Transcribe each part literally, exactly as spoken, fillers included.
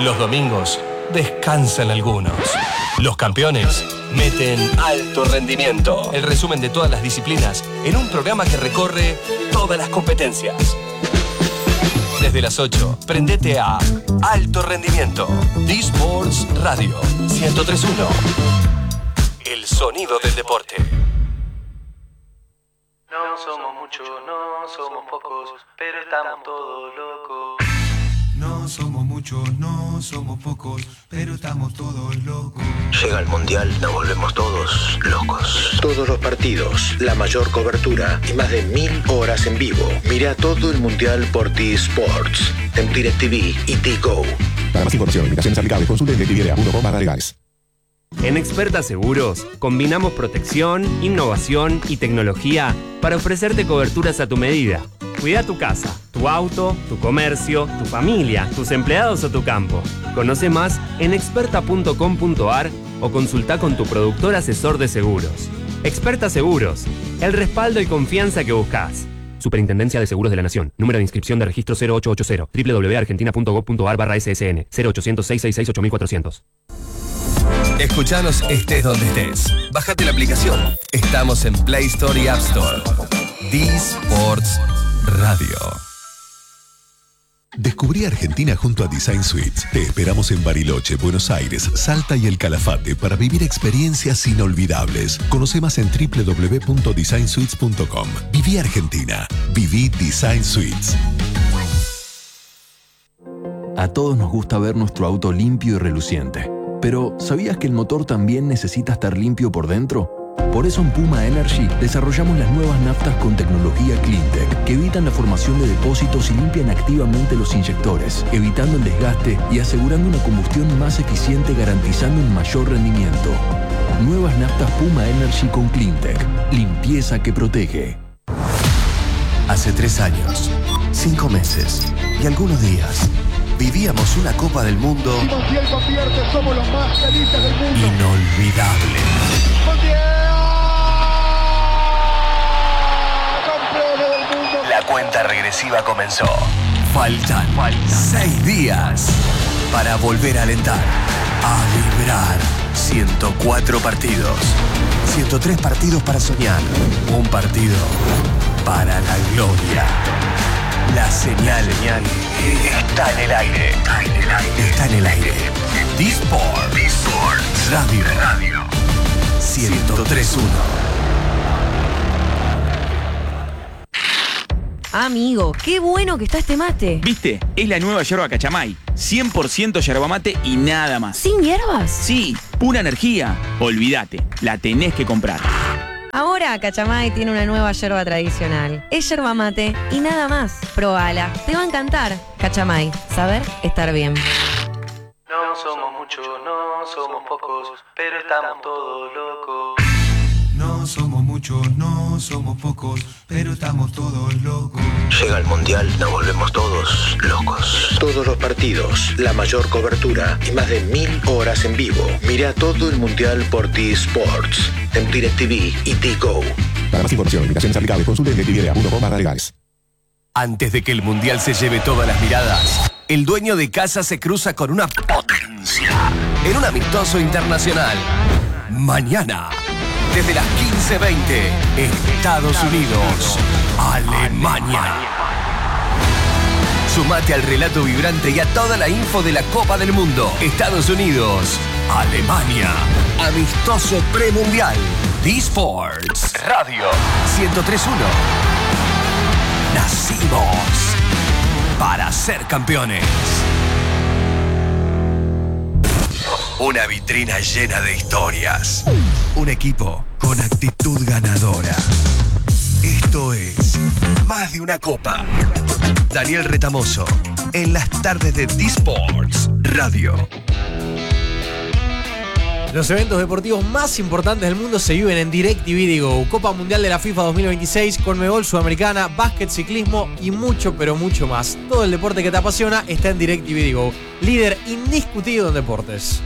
Los domingos descansan algunos. Los campeones meten alto rendimiento. El resumen de todas las disciplinas en un programa que recorre todas las competencias. Desde las ocho, prendete a Alto Rendimiento. D-Sports Radio ciento tres punto uno. El sonido del deporte. No somos muchos, no somos pocos, pero estamos todos locos. No somos muchos, no somos pocos, pero estamos todos locos. Llega el Mundial, nos volvemos todos locos. Todos los partidos, la mayor cobertura y más de mil horas en vivo. Mira todo el Mundial por T-Sports, en DirecTV y T-Go. Para más información, limitaciones aplicables, consulte en directv punto com barra legales. En Experta Seguros, combinamos protección, innovación y tecnología para ofrecerte coberturas a tu medida. Cuida tu casa, tu auto, tu comercio, tu familia, tus empleados o tu campo. Conoce más en experta punto com punto a r o consulta con tu productor asesor de seguros. Experta Seguros, el respaldo y confianza que buscas. Superintendencia de Seguros de la Nación. Número de inscripción de registro cero ocho ocho cero. doble u doble u doble u punto argentina punto gov punto a r barra S S N. cero ochocientos, seiscientos sesenta y seis, ocho mil cuatrocientos. Escuchanos estés donde estés. Bájate la aplicación. Estamos en Play Store y App Store. D-Sports Radio. Descubrí Argentina junto a Design Suites. Te esperamos en Bariloche, Buenos Aires, Salta y El Calafate para vivir experiencias inolvidables. Conoce más en doble u doble u doble u punto design suites punto com. Viví Argentina. Viví Design Suites. A todos nos gusta ver nuestro auto limpio y reluciente. Pero, ¿sabías que el motor también necesita estar limpio por dentro? Por eso en Puma Energy desarrollamos las nuevas naftas con tecnología CleanTech que evitan la formación de depósitos y limpian activamente los inyectores, evitando el desgaste y asegurando una combustión más eficiente, garantizando un mayor rendimiento. Nuevas naftas Puma Energy con CleanTech. Limpieza que protege. Hace tres años, cinco meses y algunos días vivíamos una Copa del Mundo somos los más felices del mundo. Inolvidable. La cuenta regresiva comenzó. Faltan, Faltan seis días para volver a alentar, a vibrar. ciento cuatro partidos, ciento tres partidos para soñar, un partido para la gloria. La señal, señal está en el aire. Está en el aire. Está en el aire. D-Sport. D-Sport. Radio. Radio. ciento tres punto uno. Amigo, qué bueno que está este mate. ¿Viste? Es la nueva yerba Cachamay. cien por ciento yerba mate y nada más. ¿Sin hierbas? Sí, pura energía. Olvídate, la tenés que comprar. Ahora Cachamay tiene una nueva yerba tradicional. Es yerba mate y nada más. Probala, te va a encantar. Cachamay, saber estar bien. No somos muchos, no somos pocos, pero estamos todos locos. No somos muchos, no somos pocos, pero estamos todos locos. Llega el Mundial, nos volvemos todos locos. Todos los partidos, la mayor cobertura y más de mil horas en vivo. Mira todo el Mundial por T-Sports, en DirecTV y T-Go. Para más información, limitaciones aplicables, consulte en directv punto com barra legales. Antes de que el Mundial se lleve todas las miradas, el dueño de casa se cruza con una potencia en un amistoso internacional. Mañana, desde las quince veinte, Estados Unidos, Alemania. Sumate al relato vibrante y a toda la info de la Copa del Mundo. Estados Unidos, Alemania. Amistoso premundial. D-Sports Radio ciento tres punto uno. Nacimos para ser campeones. Una vitrina llena de historias. Un equipo con actitud ganadora. Esto es Más de una Copa. Daniel Retamoso, en las tardes de D-Sports Radio. Los eventos deportivos más importantes del mundo se viven en DirecTV Go. Copa Mundial de la FIFA dos mil veintiséis, Conmebol Sudamericana, básquet, ciclismo y mucho, pero mucho más. Todo el deporte que te apasiona está en DirecTV Go. Líder indiscutido en deportes.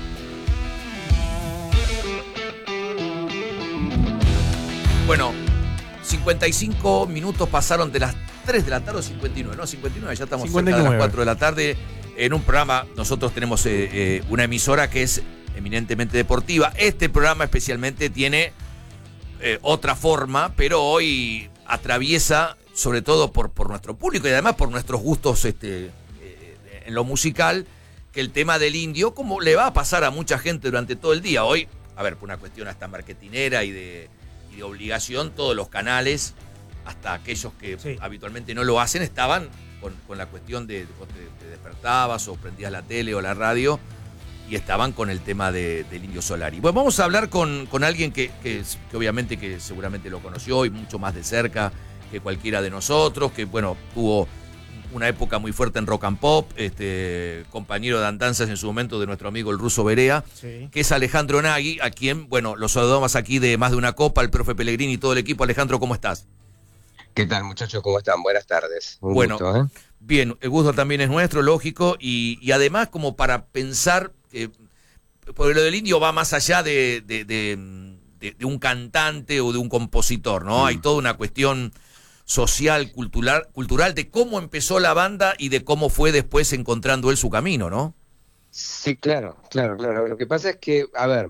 Bueno, cincuenta y cinco minutos pasaron de las tres de la tarde o cincuenta y nueve, ¿no? cincuenta y nueve, ya estamos cincuenta y nueve. cerca de las cuatro de la tarde. en un programa, nosotros tenemos eh, eh, una emisora que es eminentemente deportiva. Este programa especialmente tiene eh, otra forma, pero hoy atraviesa, sobre todo por, por nuestro público y además por nuestros gustos este, eh, en lo musical, que el tema del indio, como le va a pasar a mucha gente durante todo el día. Hoy, a ver, por una cuestión hasta marketinera y de, y de obligación, todos los canales, hasta aquellos que sí. habitualmente no lo hacen, estaban con, con la cuestión de, vos te, te despertabas o prendías la tele o la radio y estaban con el tema de, del Indio Solari. Bueno, vamos a hablar con, con alguien que, que, que obviamente que seguramente lo conoció y mucho más de cerca que cualquiera de nosotros, que bueno, tuvo una época muy fuerte en rock and pop, este, compañero de andanzas en su momento de nuestro amigo el Ruso Berea, sí. que es Alejandro Nagui, a quien, bueno, lo saludamos aquí de Más de una Copa, el profe Pellegrini y todo el equipo. Alejandro, ¿cómo estás? ¿Qué tal, muchachos? ¿Cómo están? Buenas tardes. Un bueno, gusto, ¿eh? Bien, el gusto también es nuestro, lógico, y, y además como para pensar, que, porque lo del indio va más allá de, de, de, de, de un cantante o de un compositor, ¿no? Mm. Hay toda una cuestión social, cultural, cultural de cómo empezó la banda y de cómo fue después encontrando él su camino, ¿no? Sí, claro, claro, claro. Lo que pasa es que, a ver,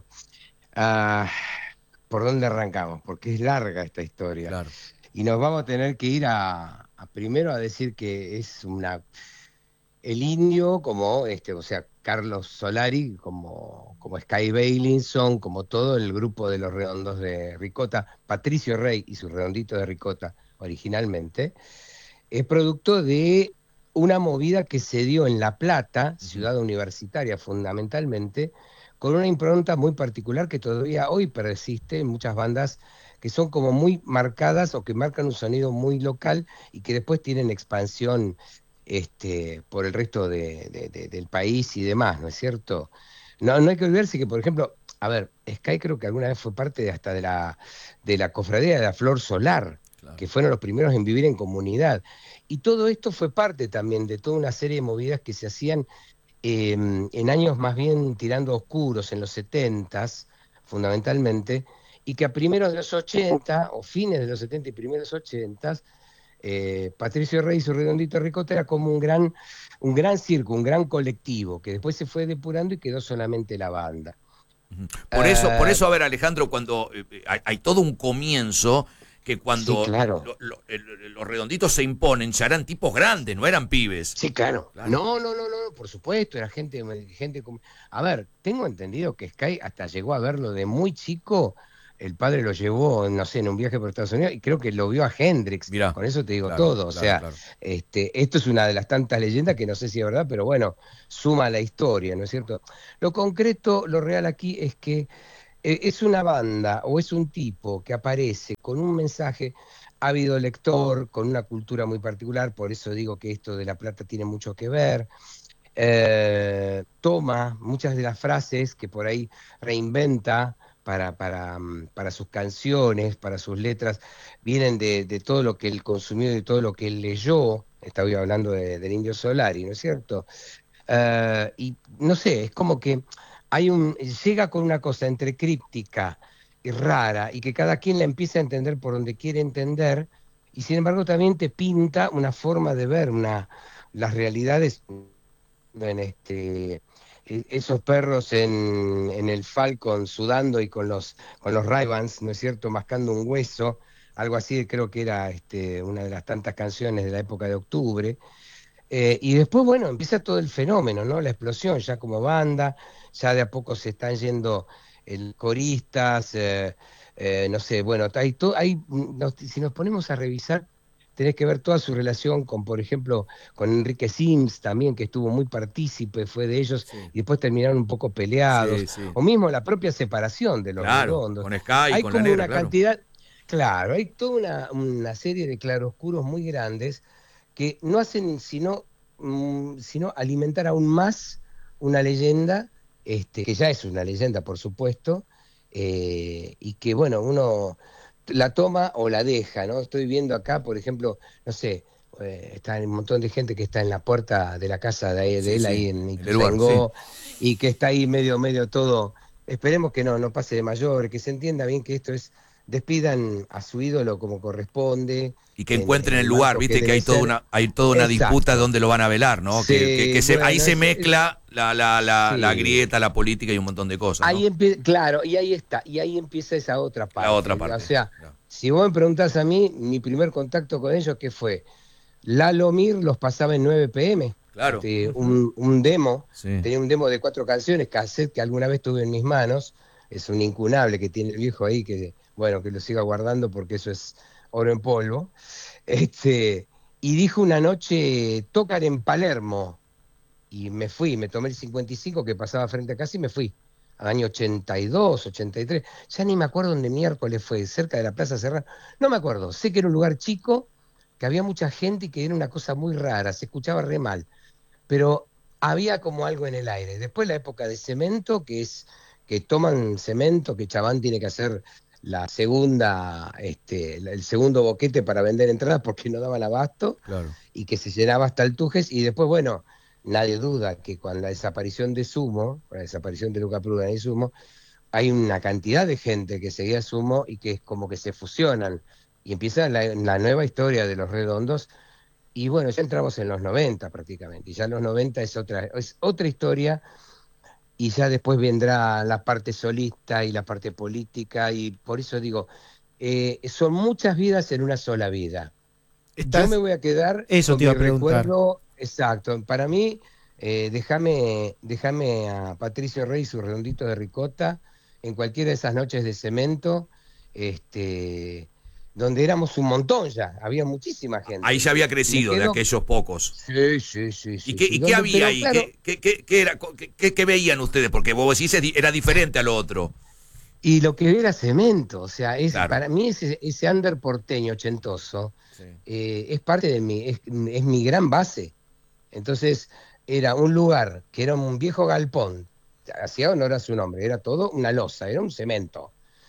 uh, ¿por dónde arrancamos? Porque es larga esta historia. Claro. Y nos vamos a tener que ir a, a primero a decir que es una el indio como este, o sea, Carlos Solari, como, como Sky Bailinson, como todo el grupo de los redondos de Ricota, Patricio Rey y su redondito de Ricota originalmente, es producto de una movida que se dio en La Plata, ciudad universitaria fundamentalmente, con una impronta muy particular que todavía hoy persiste en muchas bandas que son como muy marcadas o que marcan un sonido muy local y que después tienen expansión este, por el resto de, de, de, del país y demás, ¿no es cierto? No, no hay que olvidarse que, por ejemplo, a ver, Sky creo que alguna vez fue parte de hasta de la, de la cofradía de la Flor Solar, claro. que fueron los primeros en vivir en comunidad. Y todo esto fue parte también de toda una serie de movidas que se hacían eh, en años más bien tirando oscuros, en los setentas, fundamentalmente, y que a primeros de los ochenta, o fines de los setenta y primeros ochentas, eh, Patricio Rey y su redondito Ricota era como un gran, un gran circo, un gran colectivo, que después se fue depurando y quedó solamente la banda. Por eso, uh, por eso, a ver, Alejandro, cuando eh, hay, hay todo un comienzo, que cuando sí, claro. lo, lo, el, los redonditos se imponen, ya eran tipos grandes, no eran pibes. Sí, claro. claro. No, no, no, no, por supuesto, era gente, gente como... A ver, tengo entendido que Sky hasta llegó a verlo de muy chico. El padre lo llevó, no sé, en un viaje por Estados Unidos y creo que lo vio a Hendrix. Mirá, con eso te digo claro, todo. O claro, sea, claro. este, esto es una de las tantas leyendas que no sé si es verdad, pero bueno, suma la historia, ¿no es cierto? Lo concreto, lo real aquí es que eh, es una banda o es un tipo que aparece con un mensaje ávido lector, con una cultura muy particular, por eso digo que esto de La Plata tiene mucho que ver. Eh, toma muchas de las frases que por ahí reinventa Para, para, para sus canciones, para sus letras, vienen de, de todo lo que él consumió, de todo lo que él leyó. Estaba hablando de, del Indio Solari, ¿no es cierto? Uh, y no sé, es como que hay un llega con una cosa entre críptica y rara, y que cada quien la empieza a entender por donde quiere entender, y sin embargo también te pinta una forma de ver una, las realidades en este... esos perros en, en el Falcon sudando y con los con los Ray-Bans, ¿no es cierto?, mascando un hueso, algo así, creo que era este, una de las tantas canciones de la época de octubre. Eh, y después, bueno, empieza todo el fenómeno, ¿no?, la explosión, ya como banda, ya de a poco se están yendo el coristas, eh, eh, no sé, bueno, hay to, hay, no, si nos ponemos a revisar, tenés que ver toda su relación con, por ejemplo, con Enrique Sims también, que estuvo muy partícipe, fue de ellos, sí. y después terminaron un poco peleados, sí, sí. o mismo la propia separación de los claro, redondos. Con Sky, hay con como la negra, una claro. cantidad, claro, hay toda una, una serie de claroscuros muy grandes que no hacen sino, mm, sino alimentar aún más una leyenda, este, que ya es una leyenda, por supuesto, eh, y que, bueno, uno... la toma o la deja, ¿no? Estoy viendo acá, por ejemplo, no sé, eh, está un montón de gente que está en la puerta de la casa de, de sí, él sí. ahí en Ituzaingó, sí. y que está ahí medio, medio todo. Esperemos que no, no pase de mayor, que se entienda bien que esto es despidan a su ídolo como corresponde. Y que en- encuentren en el lugar, marco viste que, debe hay toda ser. una, hay toda una Exacto. disputa donde lo van a velar, ¿no? Sí, que, que- que se- bueno, ahí se es- mezcla la, la, la, Sí. la grieta, la política y un montón de cosas. ¿no? Ahí empie- claro, y ahí está, y ahí empieza esa otra parte. otra parte, O sea, si vos me preguntás a mí, mi primer contacto con ellos, ¿qué fue? Lalo Mir los pasaba en nueve pe eme. Claro. Este, un, un demo, Sí. tenía un demo de cuatro canciones, cassette que alguna vez tuve en mis manos. Es un incunable que tiene el viejo ahí, que bueno, que lo siga guardando porque eso es oro en polvo. Este, y dijo una noche, tocan en Palermo. Y me fui, me tomé el cincuenta y cinco que pasaba frente a casa y me fui. Al año ochenta y dos, ochenta y tres. Ya ni me acuerdo dónde miércoles fue, cerca de la Plaza Serrano. No me acuerdo. Sé que era un lugar chico, que había mucha gente y que era una cosa muy rara, se escuchaba re mal. Pero había como algo en el aire. Después la época de Cemento, que es que toman cemento, que Chabán tiene que hacer la segunda, este, el segundo boquete para vender entradas porque no daban abasto, Claro. y que se llenaba hasta el Tujes, y después, bueno, nadie duda que con la desaparición de Sumo, con la desaparición de Luca Prodan y Sumo, hay una cantidad de gente que seguía Sumo y que es como que se fusionan, y empieza la, la nueva historia de Los Redondos, y bueno, ya entramos en los noventa prácticamente, y ya en los noventa es otra, es otra historia, y ya después vendrá la parte solista y la parte política, y por eso digo, eh, son muchas vidas en una sola vida. Estás- Yo me voy a quedar Eso con te iba mi a preguntar. recuerdo exacto. Para mí, eh, déjame déjame a Patricio Rey y su redondito de ricota en cualquiera de esas noches de Cemento, este, donde éramos un montón ya, había muchísima gente. Ahí ya había crecido Me de quedo- aquellos pocos. Sí, sí, sí. sí, ¿Y qué, sí. y Donde- qué había pero ahí? claro, ¿Qué, qué- qué- qué era, qué, qué- qué veían ustedes? Porque vos decís es di- era diferente a lo otro. Y lo que era Cemento, o sea, es, Claro. para mí ese, ese under porteño ochentoso eh, es parte de mi, es, es mi gran base. Entonces, era un lugar que era un viejo galpón, hacía honor a su nombre, era todo una losa, era un cemento,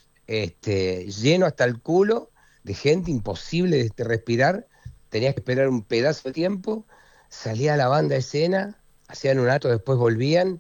este, lleno hasta el culo de gente, imposible de, de respirar, tenías que esperar un pedazo de tiempo, salía la banda a escena, hacían un acto, después volvían,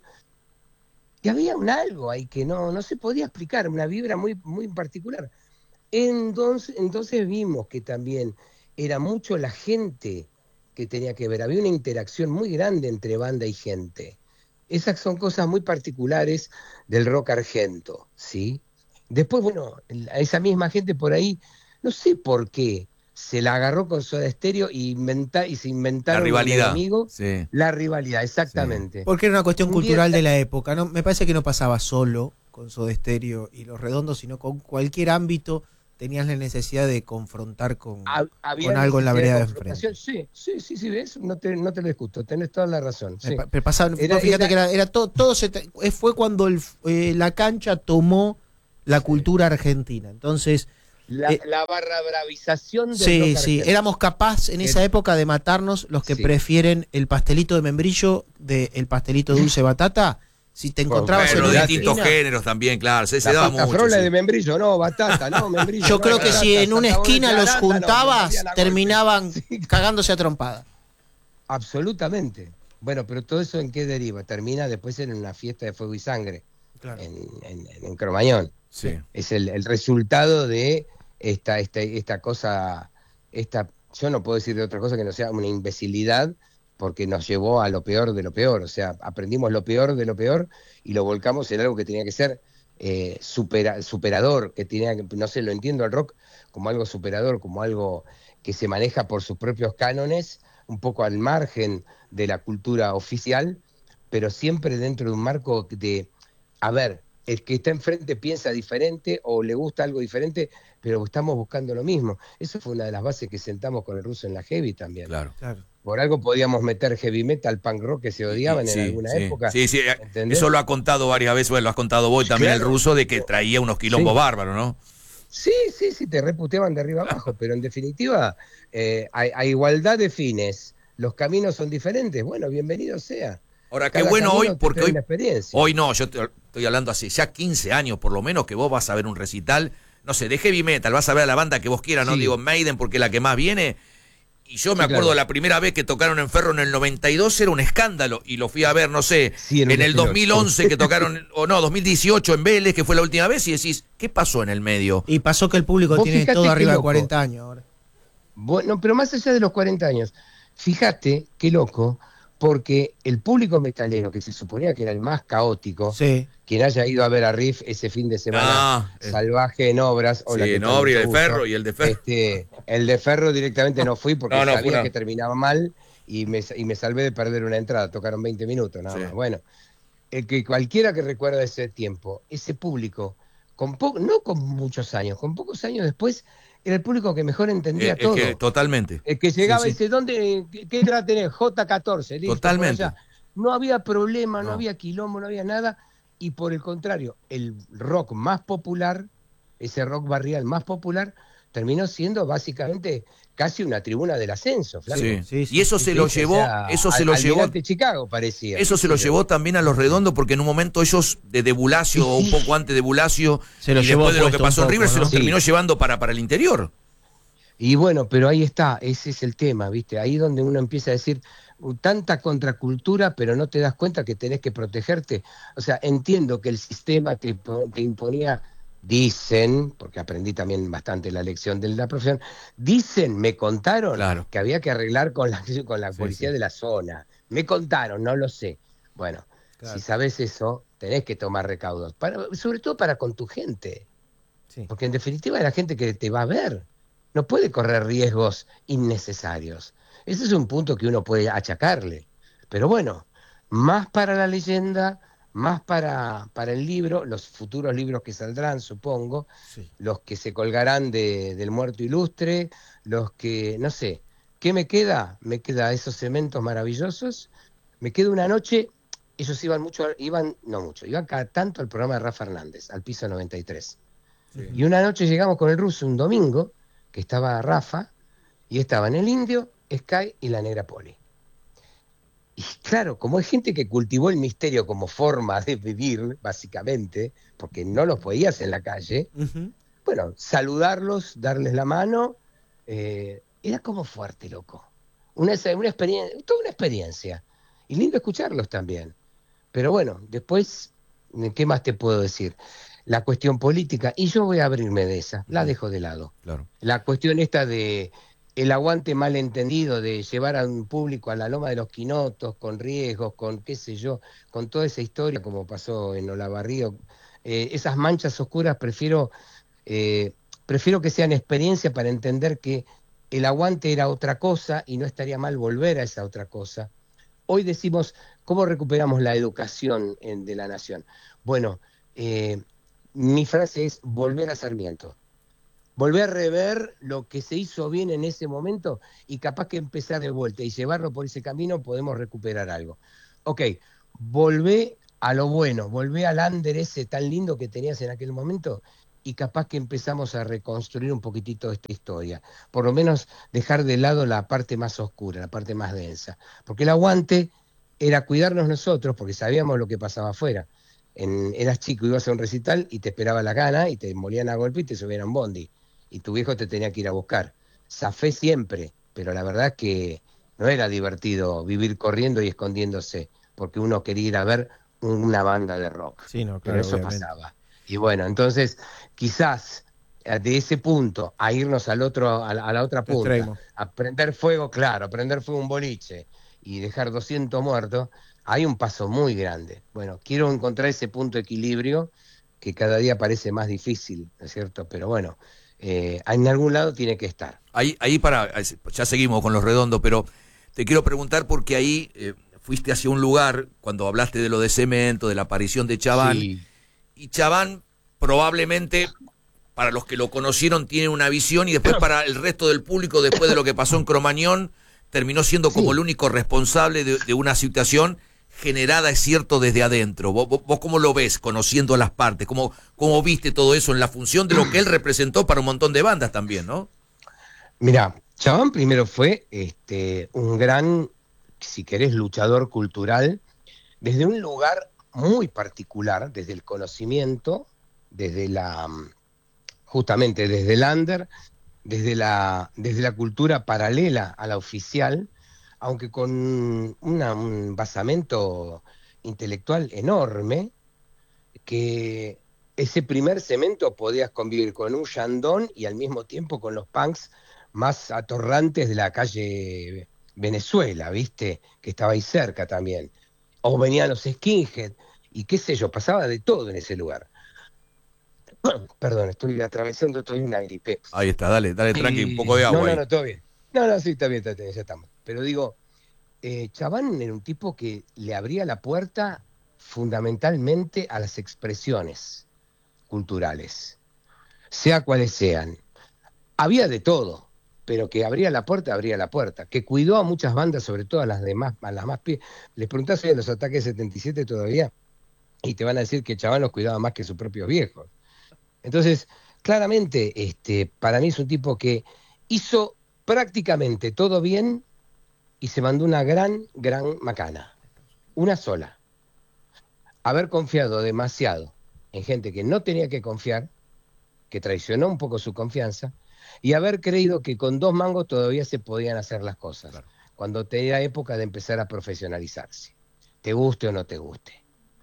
y había un algo ahí que no, no se podía explicar, una vibra muy, muy particular. Entonces, entonces vimos que también era mucho la gente que tenía que ver, había una interacción muy grande entre banda y gente. Esas son cosas muy particulares del rock argento, ¿sí? Después, bueno, a esa misma gente por ahí, no sé por qué, se la agarró con Soda Stereo y, inventa, y se inventaron La rivalidad, un enemigo. sí. La rivalidad, exactamente. Porque era una cuestión Un cultural día- de la época, ¿no? Me parece que no pasaba solo con Soda Stereo y Los Redondos, sino con cualquier ámbito tenías la necesidad de confrontar con, Ha- había con algo en la necesidad vereda de confrontación. enfrente. Sí, sí, sí, sí, ves, no te, no te lo discuto, tenés toda la razón. sí. Me pa- pero pasaba- Era- fíjate era- que era, era todo, todo se te- eh, fue cuando el, eh, la cancha tomó la cultura argentina. Entonces, La, eh, la barra bravización del sí, rock sí, argentino. éramos capaces en esa Era- época de matarnos los que Sí. prefieren el pastelito de membrillo del pastelito dulce batata. Si te encontrabas Bueno, en de una distintos esquina, géneros también, claro. Se, se La daba pasta mucho. frola sí. de membrillo, no, batata, no, membrillo. yo no, creo que batata, si en una sacabón de esquina los arándano, juntabas, me morían a golpe. terminaban cagándose a trompada. Absolutamente. Bueno, pero todo eso en qué deriva? Termina después en una fiesta de fuego y sangre, Claro. en, en, en Cromañón. Sí. Es el, el resultado de esta, esta, esta cosa, esta, yo no puedo decir de otra cosa que no sea una imbecilidad, porque nos llevó a lo peor de lo peor. O sea, aprendimos lo peor de lo peor y lo volcamos en algo que tenía que ser eh, supera- superador, que tenía que, no sé, lo entiendo al rock como algo superador, como algo que se maneja por sus propios cánones, un poco al margen de la cultura oficial, pero siempre dentro de un marco de, a ver, el que está enfrente piensa diferente o le gusta algo diferente, pero estamos buscando lo mismo. Eso fue una de las bases que sentamos con el ruso en la heavy también. Claro. Por algo podíamos meter heavy metal, punk rock que se odiaban Sí, en alguna sí, época. Sí, sí, eh, ¿entendés? eso lo ha contado varias veces, bueno, lo has contado vos también Claro. el ruso, de que traía unos quilombos Sí. bárbaros, ¿no? Sí, sí, sí, te reputeaban de arriba abajo, pero en definitiva, eh, a, a igualdad de fines, los caminos son diferentes. Bueno, bienvenido sea. Ahora, qué Cada bueno camino hoy, te porque trae hoy, una experiencia. hoy no, yo te- estoy hablando hace ya quince años por lo menos, que vos vas a ver un recital, no sé, de heavy metal, vas a ver a la banda que vos quieras, no Sí. digo Maiden porque es la que más viene, Y yo me Sí, acuerdo claro. la primera vez que tocaron en Ferro en el noventa y dos era un escándalo. Y lo fui a ver, no sé, Sí, en, en el el dos mil once que tocaron, o no, dos mil dieciocho en Vélez, que fue la última vez, y decís, ¿qué pasó en el medio? Y pasó que el público Vos tiene fijate todo qué arriba de loco. cuarenta años ahora. Bueno, pero más allá de los cuarenta años, fíjate qué loco, porque el público metalero, que se suponía que era el más caótico, Sí. quien haya ido a ver a Riff ese fin de semana Ah, eh. salvaje en obras, hola, Sí, ¿qué en tal? obra y Mucho el gusto. Ferro, y el de Ferro. Este, el de Ferro directamente no fui porque No, no, fue sabía una- que terminaba mal y me, y me salvé de perder una entrada, tocaron veinte minutos nada Sí. más. Bueno, el que cualquiera que recuerda ese tiempo, ese público, con po- no con muchos años, con pocos años después, era el público que mejor entendía Eh, es todo. que totalmente. El que llegaba Sí, y sí. dice, ¿dónde, qué, qué entrada tenés? J catorce, listo, por Totalmente. allá. No había problema, no. No. había quilombo, no había nada. Y por el contrario, el rock más popular, ese rock barrial más popular, terminó siendo básicamente casi una tribuna del ascenso, Flaco. Sí. Y eso se lo Sí, llevó, o sea, eso se al- lo llevó, Almirante Chicago parecía. eso se lo llevó también a los Redondos, porque en un momento ellos, desde Bulacio, o un poco antes de Bulacio, Se lo y llevó después de lo que puesto un pasó en poco, River, se ¿no? los Sí. terminó llevando para, para el interior. Y bueno, pero ahí está, ese es el tema, ¿viste? Ahí donde uno empieza a decir uh, tanta contracultura, pero no te das cuenta que tenés que protegerte. O sea, entiendo que el sistema te, po- te imponía, dicen, porque aprendí también bastante la lección de la profesión, dicen, me contaron Claro. que había que arreglar con la, con la Sí, policía sí. de la zona. Me contaron, no lo sé. Bueno, si sabes eso, tenés que tomar recaudos, para, sobre todo para con tu gente. Porque en definitiva es la gente que te va a ver. No puede correr riesgos innecesarios. Ese es un punto que uno puede achacarle. Pero bueno, más para la leyenda, más para, para el libro, los futuros libros que saldrán, supongo, los que se colgarán de, del muerto ilustre, los que, no sé, ¿qué me queda? Me queda esos cementos maravillosos, me queda una noche, ellos iban mucho, iban, no mucho, iban cada tanto al programa de Rafa Hernández, al piso noventa y tres. Y una noche llegamos con el ruso un domingo, que estaba Rafa, y estaban el Indio, Sky y la Negra Poli. Y claro, como hay gente que cultivó el misterio como forma de vivir, básicamente, porque no los podías en la calle, bueno, saludarlos, darles la mano, eh, era como fuerte, loco. Una, una experiencia, toda una experiencia. Y lindo escucharlos también. Pero bueno, después, ¿qué más te puedo decir? La cuestión política, y yo voy a abrirme de esa, la dejo de lado. Claro. La cuestión esta de el aguante malentendido de llevar a un público a la Loma de los Quinotos con riesgos, con qué sé yo, con toda esa historia como pasó en Olavarrío, eh, esas manchas oscuras prefiero, eh, prefiero que sean experiencia para entender que el aguante era otra cosa y no estaría mal volver a esa otra cosa. Hoy decimos, ¿cómo recuperamos la educación en, de la nación? Bueno, eh, mi frase es volver a Sarmiento. Volver a rever lo que se hizo bien en ese momento y capaz que empezar de vuelta y llevarlo por ese camino podemos recuperar algo. Ok, volvé a lo bueno, volvé al under ese tan lindo que tenías en aquel momento y capaz que empezamos a reconstruir un poquitito esta historia. Por lo menos dejar de lado la parte más oscura, la parte más densa. Porque el aguante era cuidarnos nosotros porque sabíamos lo que pasaba afuera. En, eras chico, ibas a un recital y te esperaba la gana y te molían a golpe y te subían a un bondi. Y tu viejo te tenía que ir a buscar. Zafé siempre, pero la verdad que no era divertido vivir corriendo y escondiéndose, porque uno quería ir a ver una banda de rock. Sí, no, pero claro, eso obviamente. pasaba. Y bueno, entonces quizás eh, de ese punto a irnos al otro, a la, a la otra punta, Extremo. a prender fuego, claro, a prender fuego un boliche y dejar doscientos muertos, hay un paso muy grande. Bueno, quiero encontrar ese punto de equilibrio que cada día parece más difícil, ¿no es cierto? Pero bueno, eh, en algún lado tiene que estar. Ahí, ahí para, ya seguimos con los redondos, pero te quiero preguntar porque ahí eh, fuiste hacia un lugar, cuando hablaste de lo de Cemento, de la aparición de Chaván, Sí. y Chaván probablemente, para los que lo conocieron, tiene una visión, y después para el resto del público, después de lo que pasó en Cromañón, terminó siendo como el único responsable de, de una situación generada, es cierto, desde adentro. ¿Vos, vos, vos cómo lo ves, conociendo las partes? ¿Cómo, ¿Cómo viste todo eso en la función de lo que él representó para un montón de bandas también, no? Mira, Chaván primero fue este, un gran, si querés, luchador cultural, desde un lugar muy particular, desde el conocimiento, desde la, justamente desde el under, desde la, desde la cultura paralela a la oficial, aunque con una, un basamento intelectual enorme, que ese primer cemento podías convivir con un Yandón y al mismo tiempo con los punks más atorrantes de la calle Venezuela, ¿viste? Que estaba ahí cerca también. O venían los skinhead, y qué sé yo, pasaba de todo en ese lugar. Perdón, estoy atravesando, estoy una gripe. Ahí está, dale, dale tranqui, un poco de agua. No, no, ahí. no, todo bien. No, no, sí, está bien, está bien, ya estamos. Pero digo, eh, Chaván era un tipo que le abría la puerta fundamentalmente a las expresiones culturales, sea cuales sean. Había de todo, pero que abría la puerta, abría la puerta. Que cuidó a muchas bandas, sobre todo a las demás, a las más pie. Les preguntás hoy a los Ataques setenta y siete todavía, y te van a decir que Chaván los cuidaba más que sus propios viejos. Entonces, claramente, este, para mí es un tipo que hizo prácticamente todo bien y se mandó una gran, gran macana. Una sola. Haber confiado demasiado en gente que no tenía que confiar, que traicionó un poco su confianza, y haber creído que con dos mangos todavía se podían hacer las cosas, claro, cuando tenía época de empezar a profesionalizarse, te guste o no te guste.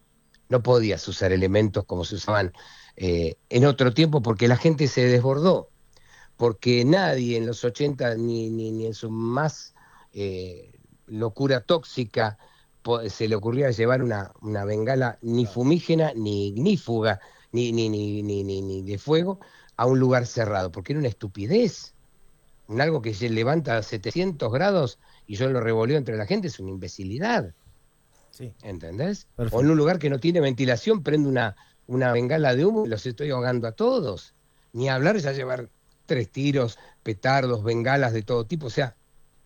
No podías usar elementos como se usaban eh, en otro tiempo, porque la gente se desbordó, porque nadie en los ochenta, ni, ni, ni en su más eh, locura tóxica, se le ocurría llevar una, una bengala ni fumígena, ni ignífuga, ni, ni, ni, ni, ni, ni de fuego a un lugar cerrado, porque era una estupidez. Un algo que se levanta a setecientos grados y yo lo revoleo entre la gente, es una imbecilidad. Sí. ¿Entendés? Perfecto. O en un lugar que no tiene ventilación, prendo una, una bengala de humo y los estoy ahogando a todos. Ni hablar ya llevar tres tiros, petardos, bengalas de todo tipo, o sea...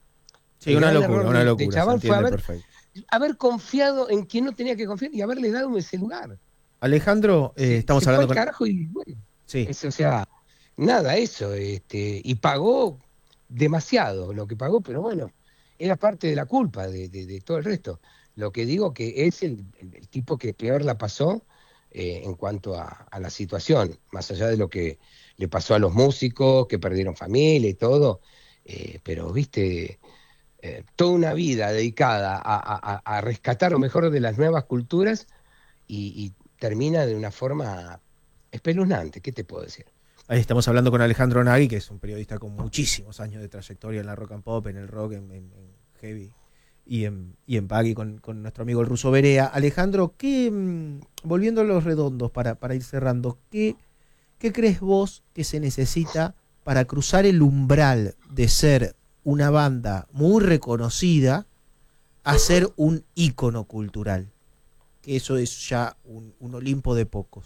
Sí, una locura, una de, locura. De Chaván fue haber, perfecto. haber confiado en quien no tenía que confiar y haberle dado ese lugar. Alejandro, eh, estamos se hablando fue con... al carajo y bueno, sí. eso, o sea, nada, eso, este, y pagó demasiado lo que pagó, pero bueno, era parte de la culpa de, de, de todo el resto. Lo que digo que es el, el, el tipo que peor la pasó eh, en cuanto a, a la situación, más allá de lo que le pasó a los músicos, que perdieron familia y todo, eh, pero viste... Eh, toda una vida dedicada a, a, a rescatar lo mejor de las nuevas culturas y, y termina de una forma espeluznante, ¿qué te puedo decir? Ahí estamos hablando con Alejandro Nagui, que es un periodista con muchísimos años de trayectoria en la rock and pop, en el rock, en, en, en heavy y en, y en Paggy con, con nuestro amigo el Ruso Berea. Alejandro, ¿qué, volviendo a los redondos para, para ir cerrando, ¿qué, ¿qué crees vos que se necesita para cruzar el umbral de ser una banda muy reconocida a ser un ícono cultural? Que eso es ya un, un Olimpo de pocos.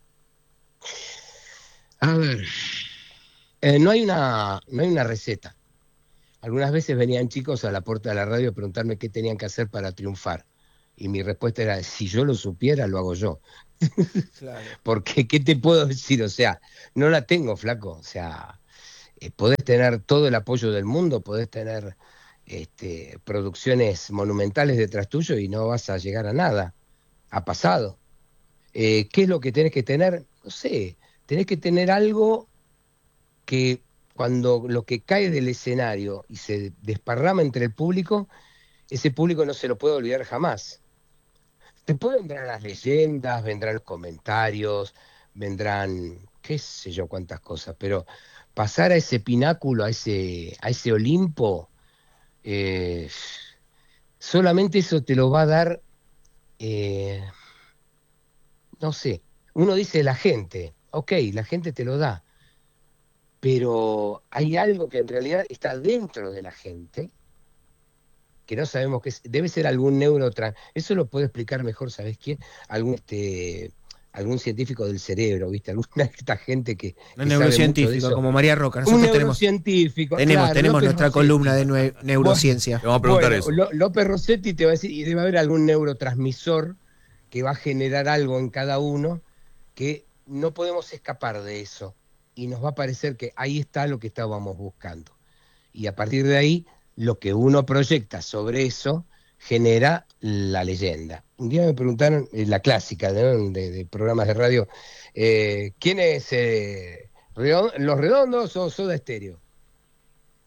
A ver, eh, no hay una, no hay una receta. Algunas veces venían chicos a la puerta de la radio a preguntarme qué tenían que hacer para triunfar. Y mi respuesta era, si yo lo supiera, lo hago yo. Claro. Porque, ¿qué te puedo decir? O sea, no la tengo, flaco. O sea... Eh, podés tener todo el apoyo del mundo, podés tener este, producciones monumentales detrás tuyo y no vas a llegar a nada. Ha pasado. Eh, ¿Qué es lo que tenés que tener? No sé, tenés que tener algo que cuando lo que cae del escenario y se desparrama entre el público, ese público no se lo puede olvidar jamás. Después vendrán las leyendas, vendrán los comentarios, vendrán qué sé yo cuántas cosas, pero pasar a ese pináculo, a ese, a ese Olimpo, eh, solamente eso te lo va a dar, eh, no sé, uno dice la gente, ok, la gente te lo da, pero hay algo que en realidad está dentro de la gente, que no sabemos qué es, debe ser algún neurotransmisor, eso lo puede explicar mejor, ¿sabes quién? Algún este... algún científico del cerebro, ¿viste? Alguna de esta gente que... Un neurocientífico, como María Roca. Nosotros un neurocientífico. Tenemos, claro, tenemos López nuestra Rossetti. columna de nue neurociencia. Te vamos a preguntar bueno, eso. Lo, López Rossetti te va a decir, y debe haber algún neurotransmisor que va a generar algo en cada uno que no podemos escapar de eso. Y nos va a parecer que ahí está lo que estábamos buscando. Y a partir de ahí, lo que uno proyecta sobre eso genera la leyenda. Un día me preguntaron, eh, la clásica ¿no? de, de programas de radio, eh, ¿quién es eh, redond los Redondos o Soda Stereo?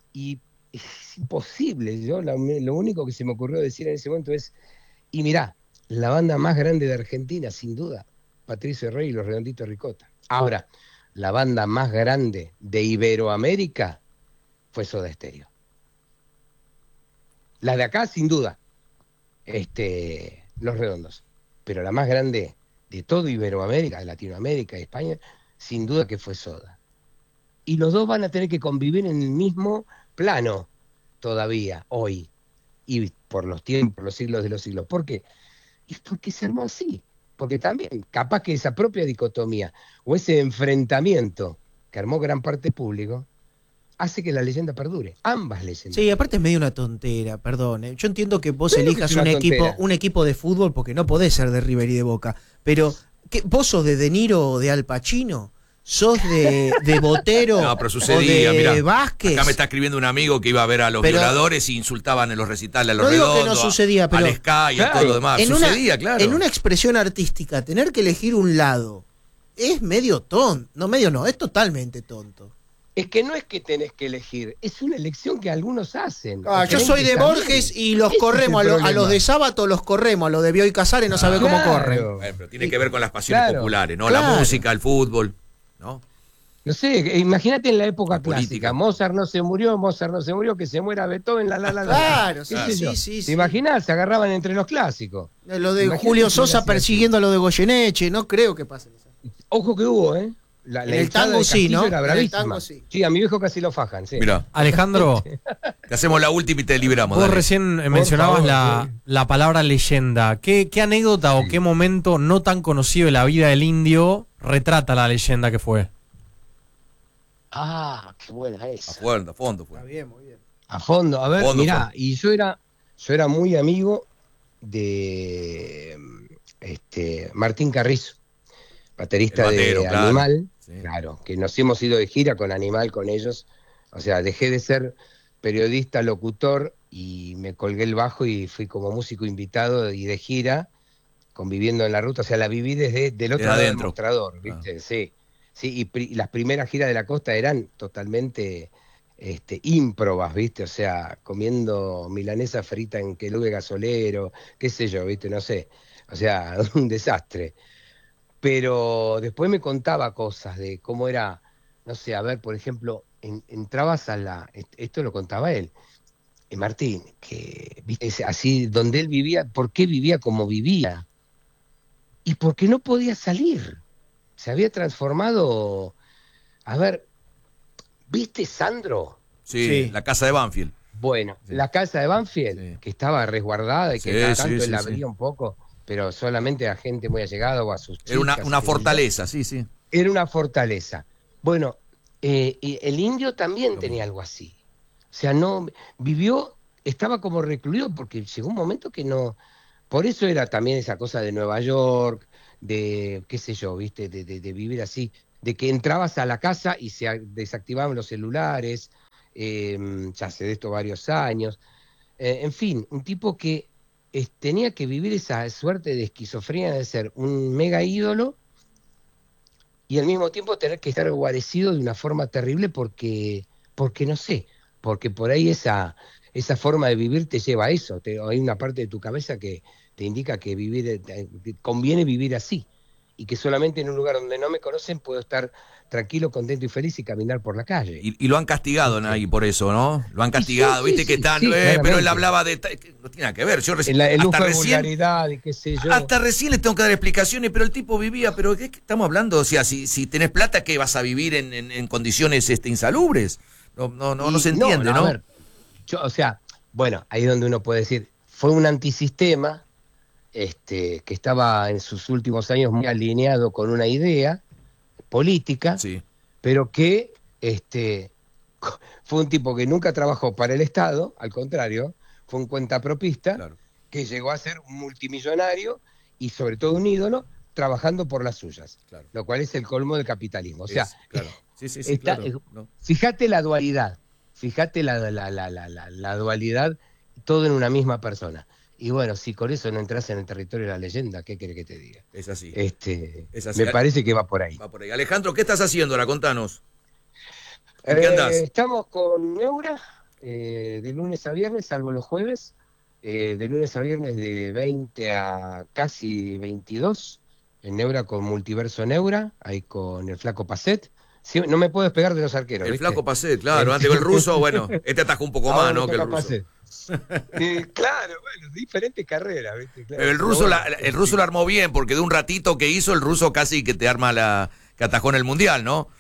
y es imposible. Yo la- lo único que se me ocurrió decir en ese momento es, y mirá, la banda más grande de Argentina, sin duda, Patricio Rey y los Redonditos de Ricota. Ahora, la banda más grande de Iberoamérica fue Soda Stereo. La de acá, sin duda, este, Los Redondos. Pero la más grande de todo Iberoamérica, de Latinoamérica, de España, sin duda que fue Soda. Y los dos van a tener que convivir en el mismo plano todavía, hoy. Y por los tiempos, los siglos de los siglos. ¿Por qué? Es porque se armó así. Porque también, capaz que esa propia dicotomía o ese enfrentamiento que armó gran parte del público hace que la leyenda perdure. Ambas leyendas. Sí, aparte es medio una tontera, perdón. ¿eh? Yo entiendo que vos Claro que elijas es una un equipo, tontera. un equipo de fútbol porque no podés ser de River y de Boca. Pero, ¿qué, ¿vos sos de De Niro o de Al Pacino? ¿Sos de, de Botero No, pero o sucedía, de mirá. Vázquez? Acá me está escribiendo un amigo que iba a ver a los Pero- violadores y insultaban en los recitales a los No digo que redondos, no sucedía, pero al Sky y a todo lo demás. en Sucedía, una, claro. En una expresión artística, tener que elegir un lado es medio tonto. No, medio no, es totalmente tonto. Es que no es que tenés que elegir, es una elección que algunos hacen. Ah, yo soy de Borges y los Ese corremos, a, es el lo- a los problema. de Sábato los corremos, a los de Bioy Casares no sabe cómo Claro. corren. Bueno, pero tiene que ver con las pasiones Claro, populares, ¿no? claro. La música, el fútbol, ¿no? No sé, imagínate en la época La clásica, política. Mozart no se murió, Mozart no se murió, que se muera Beethoven, la la la la. Claro, ¿Qué sí, sé sí, yo? sí, ¿Te sí. imaginás? Se agarraban entre los clásicos. Eh, Lo de Imagínate Julio que Sosa hubiera sido persiguiendo a lo de Goyeneche, no creo que pase. Ojo que hubo, ¿eh? La, En la el hinchada tango de sí, Castillo ¿no? Era En el bravísima. tango sí. Sí, a mi viejo casi lo fajan, sí. Mira, Alejandro, te hacemos la última y te liberamos. vos dale. recién eh, mencionabas favor, la, sí. la palabra leyenda. ¿Qué, qué anécdota o qué momento no tan conocido de la vida del indio retrata la leyenda que fue? Ah, qué buena A esa. fondo, a fondo. Pues. bien, muy bien. A fondo, a ver, Fondo, mirá, fondo. y yo era, yo era muy amigo de este Martín Carrizo, baterista El batero, de claro. Animal, Sí. claro, que nos hemos ido de gira con Animal con ellos, o sea, dejé de ser periodista, locutor, y me colgué el bajo y fui como músico invitado y de gira, conviviendo en la ruta, o sea, la viví desde del otro Desde lado del adentro. mostrador, ¿viste? Sí, sí, y pri- las primeras giras de la costa eran totalmente este, ímprobas, ¿viste? O sea, comiendo milanesa frita en quelube gasolero, qué sé yo, ¿viste? No sé. O sea, un desastre. Pero después me contaba cosas de cómo era, no sé, a ver, por ejemplo, en- entrabas a la, est- esto lo contaba él, eh, Martín, que, ¿viste? Ese- así, donde él vivía, ¿por qué vivía como vivía? Y porque no podía salir. Se había transformado, a ver, ¿viste Sandro? Sí, Sí. la casa de Banfield. Bueno, Sí. la casa de Banfield, Sí. que estaba resguardada y que Sí, cada sí, tanto sí, él la sí. abría un poco, pero solamente a gente muy allegada o a sus chicas. Era una, una qué sé yo. fortaleza, sí, sí. Era una fortaleza. Bueno, eh, y el indio también Lo tenía algo así. O sea, no vivió, estaba como recluido porque llegó un momento que no. Por eso era también esa cosa de Nueva York, de qué sé yo, viste, de, de- de vivir así, de que entrabas a la casa y se a- desactivaban los celulares, eh, ya hace de esto varios años. Eh, en fin, un tipo que eh, tenía que vivir esa suerte de esquizofrenia de ser un mega ídolo y al mismo tiempo tener que estar guarecido de una forma terrible porque, porque no sé, porque por ahí esa, esa forma de vivir te lleva a eso. Te- hay una parte de tu cabeza que te indica que vivir eh, te- conviene vivir así y que solamente en un lugar donde no me conocen puedo estar tranquilo, contento y feliz y caminar por la calle. Y, y lo han castigado ahí por eso, ¿no? Lo han castigado, sí, viste sí, que sí, están, sí, eh, pero él claramente. hablaba de... ta- que no tiene nada que ver, yo reci- El, el lujo hasta de recién... vulgaridad y qué sé yo. Hasta recién les tengo que dar explicaciones, pero el tipo vivía, pero ¿qué qué estamos hablando? O sea, si, si tenés plata, ¿qué vas a vivir en, en- en condiciones este, insalubres? No, no, no, no Y se entiende, ¿no? a ver, yo, o sea, bueno, ahí es donde uno puede decir, fue un antisistema este, que estaba en sus últimos años muy alineado con una idea política, Sí. pero que este, fue un tipo que nunca trabajó para el Estado, al contrario, fue un cuentapropista, Claro. que llegó a ser un multimillonario y sobre todo un ídolo, trabajando por las suyas, Claro. lo cual es el colmo del capitalismo. O sea, Es- claro. Sí, sí, sí, está- claro, no. fíjate la dualidad, fíjate la, la, la, la, la, la dualidad, todo en una misma persona. Y bueno, si con eso no entras en el territorio de la leyenda, ¿qué querés que te diga? Es así. Este, Es así. me parece que va por ahí. Va por ahí. Alejandro, ¿qué estás haciendo ahora? Contanos. ¿En Eh, qué andás? Estamos con Neura, eh, de lunes a viernes, salvo los jueves, eh, de lunes a viernes de veinte a casi veintidós, en Neura con Multiverso Neura, ahí con el Flaco Pacet. Sí, no me puedo despegar de los arqueros. El ¿viste? Flaco Pacet, claro, antes con el ruso, bueno, este atajó un poco más, ¿no? Que el ruso. Eh, claro, bueno, diferentes carreras, ¿viste? Claro. Pero el ruso, Pero la, bueno, el ruso lo armó bien, porque de un ratito que hizo, el ruso casi que te arma la. Que atajó en el mundial, ¿no?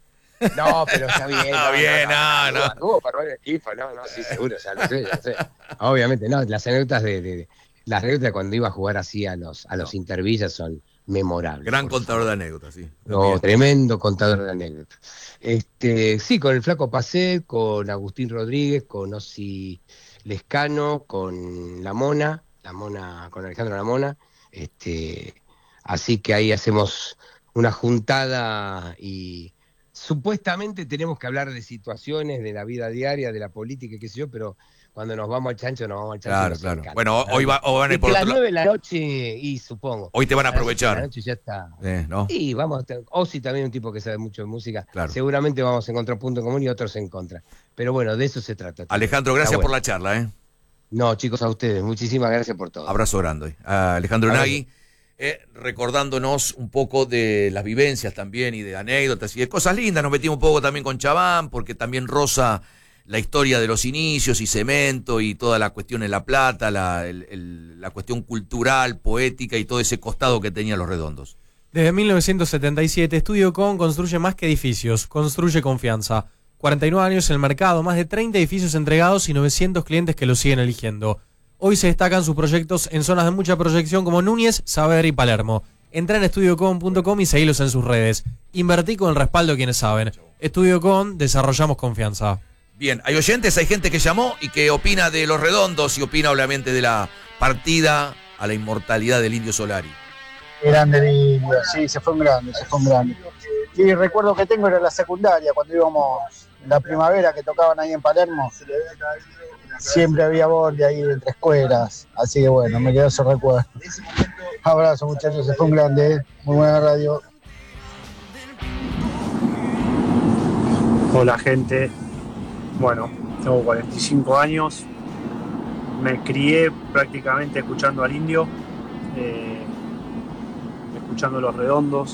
No, pero está bien. Está no, bien, no. no, no. Hubo para el equipo, no, no, sí, seguro, ya lo sé, ya lo sé. Obviamente, no, las anécdotas de, de, de las anécdotas de cuando iba a jugar así a los, a los intervillas son memorables. Gran contador de anécdotas, sí. No, Bien. tremendo contador de anécdotas. Este, sí, con el Flaco Pacet, con Agustín Rodríguez, con Osi Lescano, con La Mona, La Mona, con Alejandro La Mona. Este, así que ahí hacemos una juntada y supuestamente tenemos que hablar de situaciones de la vida diaria, de la política, qué sé yo, pero cuando nos vamos al chancho, nos vamos al chancho. Claro, nos claro. encanta. Bueno, hoy, va, hoy van a ir por Desde las otro lado. nueve de la noche, y supongo. Hoy te van a las ocho aprovechar. de la noche ya está. Eh, ¿no? Y vamos a tener, Ozzy también un tipo que sabe mucho de música. Claro. Seguramente vamos a encontrar punto en común y otros en contra. Pero bueno, de eso se trata. Alejandro, gracias Está por bueno. la charla, ¿eh? No, chicos, a ustedes. Muchísimas gracias por todo. Abrazo grande hoy. A Alejandro Abrazo. Nagui, eh, recordándonos un poco de las vivencias también y de anécdotas y de cosas lindas. Nos metimos un poco también con Chabán, porque también roza la historia de los inicios y Cemento y toda la cuestión en La Plata, la, el- el- la cuestión cultural, poética y todo ese costado que tenían Los Redondos. Desde mil novecientos setenta y siete, Estudio Con construye más que edificios, construye confianza. cuarenta y nueve años en el mercado, más de treinta edificios entregados y novecientos clientes que lo siguen eligiendo. Hoy se destacan sus proyectos en zonas de mucha proyección como Núñez, Saavedra y Palermo. Entra en estudio con punto com y seguilos en sus redes. Invertí con el respaldo de quienes saben. Estudio Con, desarrollamos confianza. Bien, hay oyentes, hay gente que llamó y que opina de Los Redondos y opina obviamente de la partida a la inmortalidad del Indio Solari. Grande niño, sí, se fue un grande, se fue un grande. Y recuerdo que tengo era la secundaria, cuando íbamos en la primavera que tocaban ahí en Palermo. Siempre había borde ahí entre escuelas, así que bueno, me quedó ese recuerdo. Abrazo muchachos, se fue un grande, ¿eh? Muy buena radio. Hola gente, bueno, tengo cuarenta y cinco años, me crié prácticamente escuchando al Indio, eh, escuchando Los Redondos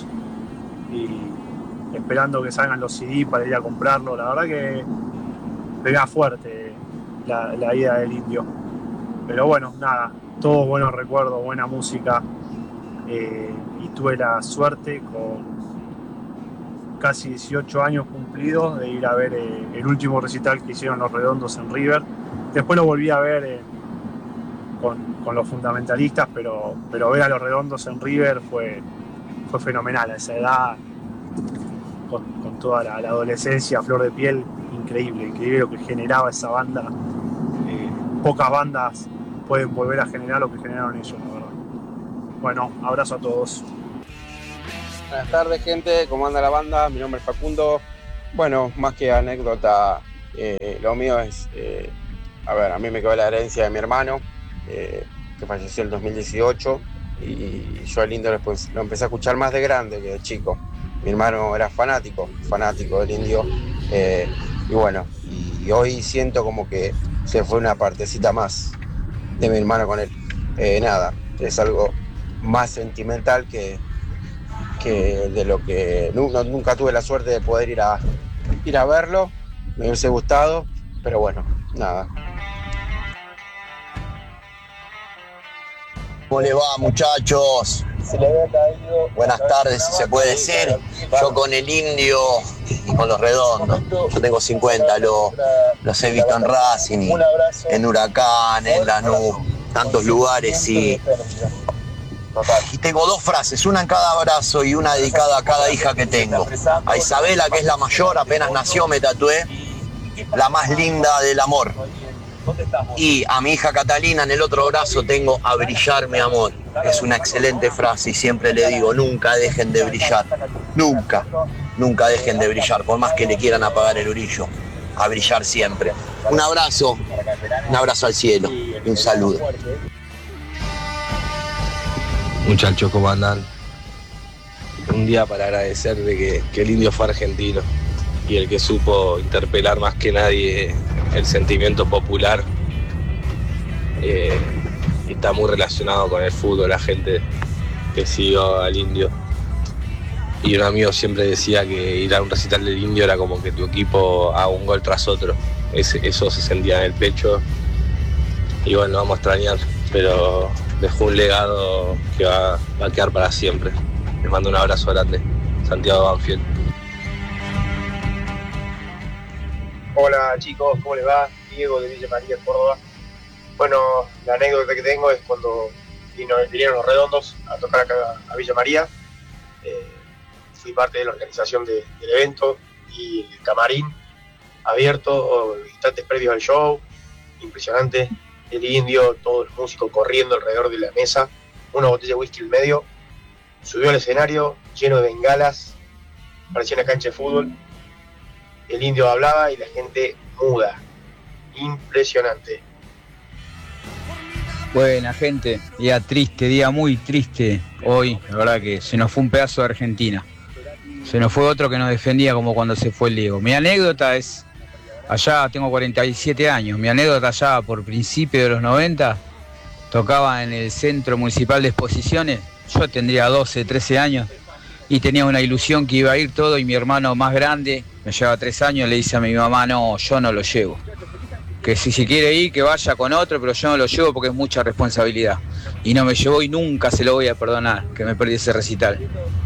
y esperando que salgan los C D para ir a comprarlo. La verdad que pega fuerte la, la ida del Indio, pero bueno, nada, todos buenos recuerdos, buena música, eh, y tuve la suerte con casi dieciocho años cumplidos de ir a ver eh, el último recital que hicieron Los Redondos en River. Después lo volví a ver eh, con, con los fundamentalistas, pero, pero ver a Los Redondos en River fue, fue fenomenal. A esa edad, con, con toda la, la adolescencia, flor de piel, increíble, increíble lo que generaba esa banda. Eh, pocas bandas pueden volver a generar lo que generaron ellos, la verdad. Bueno, abrazo a todos. Buenas tardes, gente. ¿Cómo anda la banda? Mi nombre es Facundo. Bueno, más que anécdota, eh, lo mío es, eh, a ver, a mí me quedó la herencia de mi hermano, eh, que falleció en el dos mil dieciocho, y yo al Indio después lo empecé a escuchar más de grande que de chico. Mi hermano era fanático, fanático del Indio, eh, y bueno, y hoy siento como que se fue una partecita más de mi hermano con él. Eh, nada, es algo más sentimental que que de lo que nu- no- nunca tuve la suerte de poder ir a ir a verlo, me hubiese gustado, pero bueno, nada. ¿Cómo le va, muchachos? Buenas tardes, si se puede decir. Yo con el Indio y con Los Redondos. Yo tengo cincuenta, lo- los he visto en Racing, y en Huracán, en Lanús, tantos lugares y... Y tengo dos frases, una en cada abrazo y una dedicada a cada hija que tengo. A Isabela, que es la mayor, apenas nació me tatué, la más linda del amor. Y a mi hija Catalina en el otro brazo tengo a brillar mi amor. Es una excelente frase y siempre le digo, nunca dejen de brillar. Nunca, nunca dejen de brillar, por más que le quieran apagar el brillo. A brillar siempre. Un abrazo, un abrazo al cielo y un saludo. Muchachos, ¿cómo andan? Un día para agradecer de que, que el Indio fue argentino y el que supo interpelar más que nadie el sentimiento popular eh, está muy relacionado con el fútbol, la gente que siguió al Indio. Y un amigo siempre decía que ir a un recital del Indio era como que tu equipo haga un gol tras otro. Ese, eso se sentía en el pecho. Y bueno, lo vamos a extrañar, pero dejó un legado que va, va a quedar para siempre. Les mando un abrazo grande. Santiago Banfield. Hola chicos, ¿cómo les va? Diego de Villa María, Córdoba. Bueno, la anécdota que tengo es cuando vino, vinieron los Redondos a tocar acá a Villa María. Eh, fui parte de la organización de, del evento y el camarín abierto, instantes previos al show, impresionante. El Indio, todos los músicos corriendo alrededor de la mesa, una botella de whisky en medio, subió al escenario lleno de bengalas, parecía una cancha de fútbol. El Indio hablaba y la gente muda, impresionante. Buena gente, día triste, día muy triste hoy, la verdad que se nos fue un pedazo de Argentina, se nos fue otro que nos defendía como cuando se fue el Diego. Mi anécdota es, allá tengo cuarenta y siete años, mi anécdota allá por principio de los noventa, tocaba en el Centro Municipal de Exposiciones, yo tendría doce, trece años y tenía una ilusión que iba a ir todo y mi hermano más grande, me llevaba tres años, le dice a mi mamá, no, yo no lo llevo. Que si se quiere ir, que vaya con otro, pero yo no lo llevo porque es mucha responsabilidad. Y no me llevó y nunca se lo voy a perdonar, que me perdí ese recital.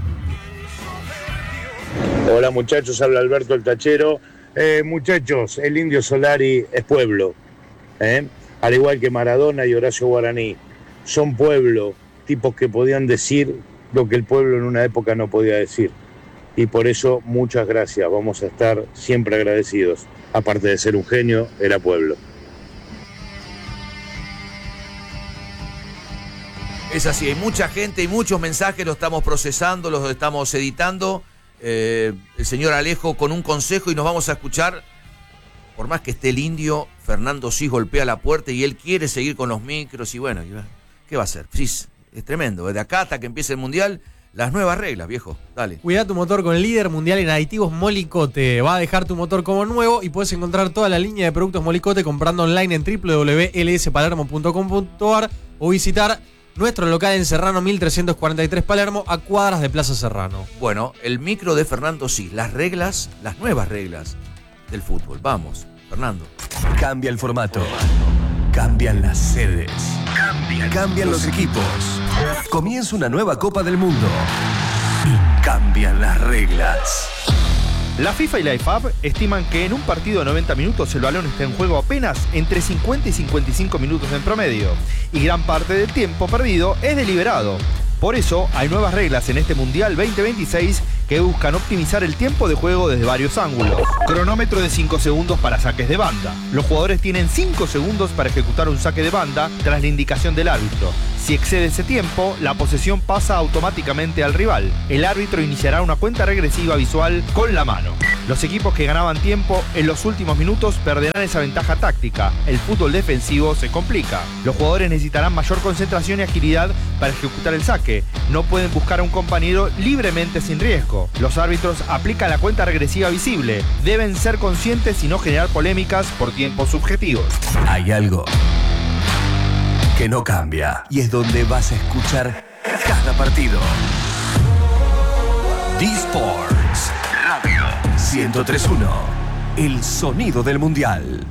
Hola muchachos, habla Alberto el Tachero. Eh, muchachos, el Indio Solari es pueblo, ¿eh? Al igual que Maradona y Horacio Guaraní. Son pueblo, tipos que podían decir lo que el pueblo en una época no podía decir. Y por eso, muchas gracias, vamos a estar siempre agradecidos. Aparte de ser un genio, era pueblo. Es así, hay mucha gente y muchos mensajes, los estamos procesando, los estamos editando. Eh, el señor Alejo con un consejo y nos vamos a escuchar. Por más que esté el Indio, Fernando Sis golpea la puerta y él quiere seguir con los micros y bueno, ¿qué va a hacer? Sis, es tremendo, de acá hasta que empiece el Mundial. Las nuevas reglas, viejo. Dale. Cuida tu motor con el líder mundial en aditivos Molicote. Va a dejar tu motor como nuevo y puedes encontrar toda la línea de productos Molicote comprando online en w w w punto l s palermo punto com punto a r o visitar nuestro local en Serrano mil trescientos cuarenta y tres Palermo, a cuadras de Plaza Serrano. Bueno, el micro de Fernando sí. Las reglas, las nuevas reglas del fútbol. Vamos, Fernando. Cambia el formato. Cambian las sedes. Cambian, Cambian los equipos. Comienza una nueva Copa del Mundo. Y cambian las reglas. La FIFA y la I F A B estiman que en un partido de noventa minutos el balón está en juego apenas entre cincuenta y cincuenta y cinco minutos en promedio. Y gran parte del tiempo perdido es deliberado. Por eso hay nuevas reglas en este Mundial veinte veintiséis que buscan optimizar el tiempo de juego desde varios ángulos. Cronómetro de cinco segundos para saques de banda. Los jugadores tienen cinco segundos para ejecutar un saque de banda tras la indicación del árbitro. Si excede ese tiempo, la posesión pasa automáticamente al rival. El árbitro iniciará una cuenta regresiva visual con la mano. Los equipos que ganaban tiempo en los últimos minutos perderán esa ventaja táctica. El fútbol defensivo se complica. Los jugadores necesitarán mayor concentración y agilidad para ejecutar el saque. No pueden buscar a un compañero libremente sin riesgo. Los árbitros aplican la cuenta regresiva visible. Deben ser conscientes y no generar polémicas por tiempos subjetivos. Hay algo que no cambia y es donde vas a escuchar cada partido. D-Sports Radio ciento tres punto uno. El sonido del mundial.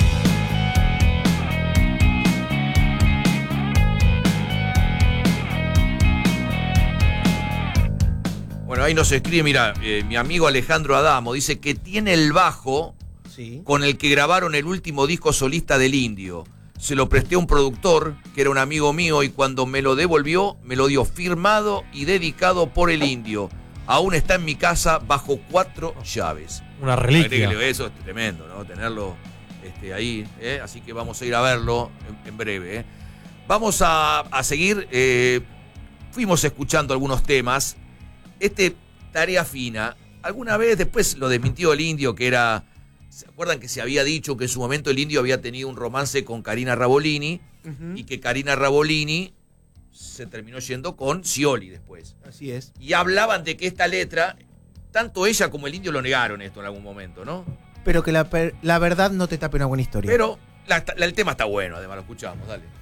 Bueno, ahí nos escribe, mira, eh, mi amigo Alejandro Adamo dice que tiene el bajo sí. con el que grabaron el último disco solista del Indio. Se lo presté a un productor, que era un amigo mío, y cuando me lo devolvió, me lo dio firmado y dedicado por el Indio. Aún está en mi casa bajo cuatro llaves. Una reliquia. Eso es tremendo, ¿no? Tenerlo este, ahí, ¿eh? Así que vamos a ir a verlo en, en breve. ¿eh? Vamos a, a seguir. Eh, fuimos escuchando algunos temas. Este, Tarea Fina, alguna vez después lo desmintió el Indio, que era... ¿Se acuerdan que se había dicho que en su momento el Indio había tenido un romance con Karina Rabolini uh-huh. y que Karina Rabolini se terminó yendo con Scioli después? Así es. Y hablaban de que esta letra, tanto ella como el Indio lo negaron esto en algún momento, ¿no? pero que la, per- la verdad no te tape una buena historia. Pero la- la- el tema está bueno, además, lo escuchamos, dale.